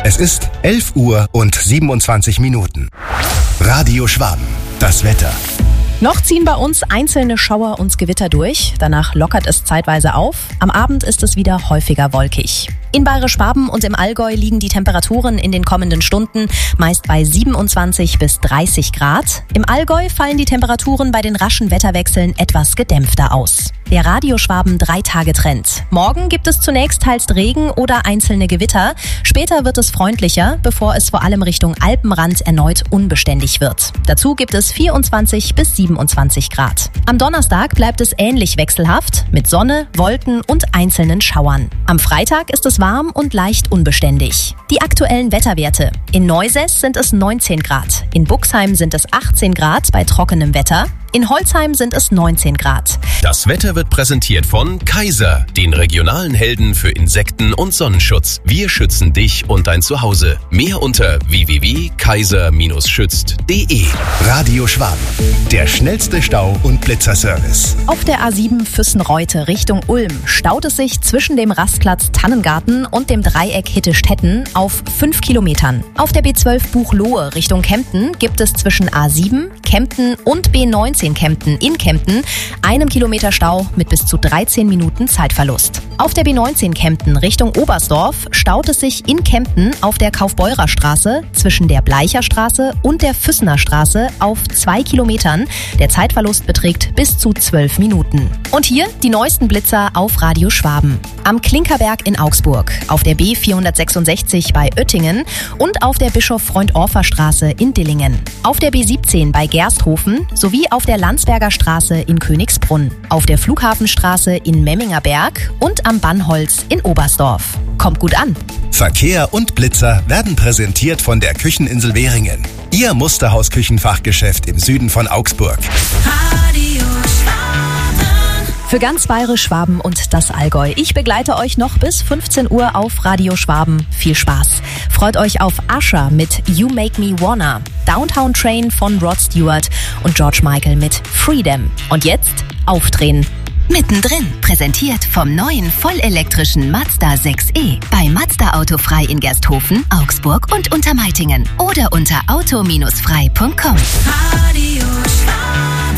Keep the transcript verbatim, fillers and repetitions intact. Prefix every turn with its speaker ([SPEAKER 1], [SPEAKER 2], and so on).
[SPEAKER 1] Es ist elf Uhr und siebenundzwanzig Minuten. Radio Schwaben, das Wetter.
[SPEAKER 2] Noch ziehen bei uns einzelne Schauer und Gewitter durch. Danach lockert es zeitweise auf. Am Abend ist es wieder häufiger wolkig. In Bayerisch-Schwaben und im Allgäu liegen die Temperaturen in den kommenden Stunden meist bei siebenundzwanzig bis dreißig Grad. Im Allgäu fallen die Temperaturen bei den raschen Wetterwechseln etwas gedämpfter aus. Der Radio Schwaben Drei-Tage-Trend. Morgen gibt es zunächst teils Regen oder einzelne Gewitter. Später wird es freundlicher, bevor es vor allem Richtung Alpenrand erneut unbeständig wird. Dazu gibt es vierundzwanzig bis siebenundzwanzig Grad. Am Donnerstag bleibt es ähnlich wechselhaft mit Sonne, Wolken und einzelnen Schauern. Am Freitag ist es warm und leicht unbeständig. Die aktuellen Wetterwerte. In Neusäß sind es neunzehn Grad. In Buxheim sind es achtzehn Grad bei trockenem Wetter. In Holzheim sind es neunzehn Grad.
[SPEAKER 3] Das Wetter wird präsentiert von Kaiser, den regionalen Helden für Insekten- und Sonnenschutz. Wir schützen dich und dein Zuhause. Mehr unter w w w punkt kaiser schützt punkt d e.
[SPEAKER 1] Radio Schwaben, der schnellste Stau- und Blitzerservice.
[SPEAKER 2] Auf der A sieben Füssen-Reute Richtung Ulm staut es sich zwischen dem Rastplatz Tannengarten und dem Dreieck Hitte-Stetten auf fünf Kilometern. Auf der B zwölf Buchloe Richtung Kempten gibt es zwischen A sieben, Kempten und B neunzehn Kempten in Kempten einem Kilometer Stau mit bis zu dreizehn Minuten Zeitverlust. Auf der B neunzehn Kempten Richtung Oberstdorf staut es sich in Kempten auf der Kaufbeurer Straße zwischen der Bleicher Straße und der Füssener Straße auf zwei Kilometern. Der Zeitverlust beträgt bis zu zwölf Minuten. Und hier die neuesten Blitzer auf Radio Schwaben. Am Klinkerberg in Augsburg, auf der B vierhundertsechsundsechzig bei Oettingen und auf der Bischof-Freund-Orfer-Straße in Dillingen. Auf der B siebzehn bei Gersthofen sowie auf der Landsberger Straße in Königsbrunn. Auf der Flughafenstraße in Memmingerberg und am Bannholz in Oberstdorf. Kommt gut an!
[SPEAKER 1] Verkehr und Blitzer werden präsentiert von der Kücheninsel Währingen. Ihr Musterhaus-Küchenfachgeschäft im Süden von Augsburg.
[SPEAKER 4] Radio Schwaben.
[SPEAKER 2] Für ganz Bayerisch-Schwaben und das Allgäu. Ich begleite euch noch bis fünfzehn Uhr auf Radio Schwaben. Viel Spaß. Freut euch auf Usher mit You Make Me Wanna, Downtown Train von Rod Stewart und George Michael mit Freedom. Und jetzt aufdrehen.
[SPEAKER 4] Mittendrin, präsentiert vom neuen vollelektrischen Mazda sechs e. Bei Mazda Autofrei in Gersthofen, Augsburg und Untermeitingen. Oder unter auto Bindestrich frei Punkt com. Radio Schwaben.